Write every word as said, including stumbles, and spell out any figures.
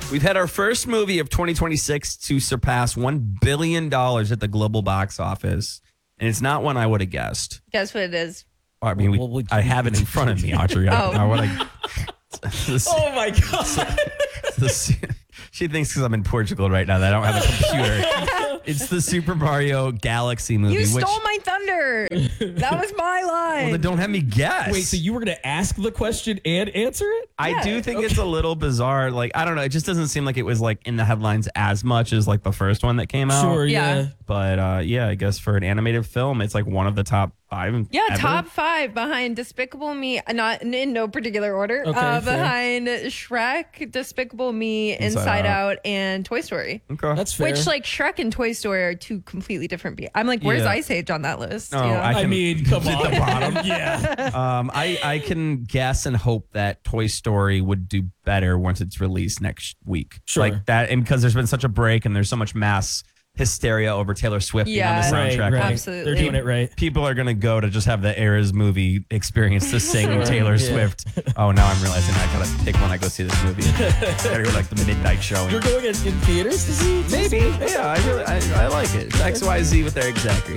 We've had our first movie of twenty twenty-six to surpass one billion dollars at the global box office. And it's not one I would have guessed. Guess what it is? I mean, we, Well, would I you- have it in front of me, Audrey. I, Oh. I would have. Oh my god! She thinks because I'm in Portugal right now that I don't have a computer. It's the Super Mario Galaxy movie. You which, stole my thunder. That was my line. Well, then don't have me guess. Wait, so you were gonna ask the question and answer it? I Yeah. do think it's a little bizarre. Like, I don't know. It just doesn't seem like it was like in the headlines as much as like the first one that came out. Sure, Yeah. yeah. But uh, yeah, I guess for an animated film, it's like one of the top five. Yeah, ever. top five behind Despicable Me, not in no particular order. Okay, uh, fair. behind Shrek, Despicable Me, Inside Inside, Out. Out. and Toy Story. Okay. That's fair. Which, like, Shrek and Toy Story are two completely different. Be- I'm like, where's Yeah. Ice Age on that list? No, You know? I I can- mean, come on. At the bottom. yeah. Um, I, I can guess and hope that Toy Story would do better once it's released next week. Sure. Like that, and because there's been such a break and there's so much mass hysteria over Taylor Swift being on Yeah. the Right, soundtrack. right. Absolutely. They're doing it right. People are gonna go to just have the Eras movie experience to sing Sure, Taylor yeah. Swift. Oh, now I'm realizing I gotta pick when I go see this movie. Gotta go like the midnight showing. You're going in, in theaters to see? Maybe, yeah. I really, I, I like it. It's X Y Z with Eric Zachary.